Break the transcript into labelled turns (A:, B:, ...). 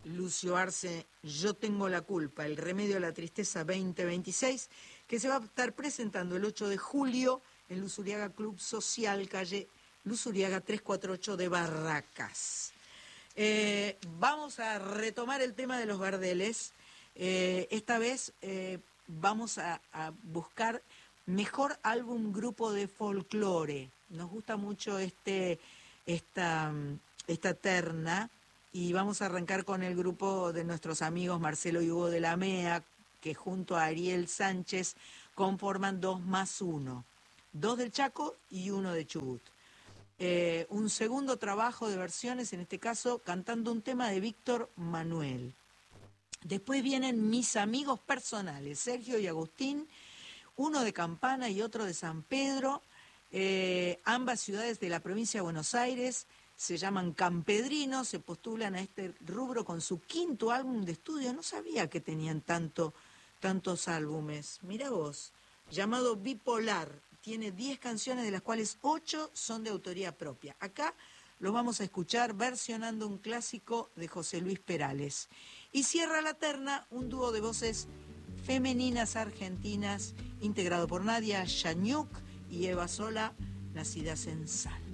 A: Lucio Arce, Yo tengo la culpa, el remedio a la tristeza 2026, que se va a estar presentando el 8 de julio en Luzuriaga Club Social, calle Luzuriaga 348 de Barracas. Vamos a retomar el tema de los Gardeles. Esta vez vamos a buscar mejor álbum grupo de folclore. Nos gusta mucho esta terna y vamos a arrancar con el grupo de nuestros amigos Marcelo y Hugo de la MEA, que junto a Ariel Sánchez conforman 2 más 1, 2 del Chaco y 1 de Chubut. Un segundo trabajo de versiones, en este caso cantando un tema de Víctor Manuel. Después vienen mis amigos personales, Sergio y Agustín, uno de Campana y otro de San Pedro, ambas ciudades de la provincia de Buenos Aires, se llaman Campedrinos, se postulan a este rubro con su 5º álbum de estudio. No sabía que tenían tantos álbumes, mira vos, llamado Bipolar. Tiene 10 canciones, de las cuales 8 son de autoría propia. Acá los vamos a escuchar versionando un clásico de José Luis Perales. Y cierra la terna un dúo de voces femeninas argentinas, integrado por Nadia Yanyuk y Eva Sola, nacidas en Salta.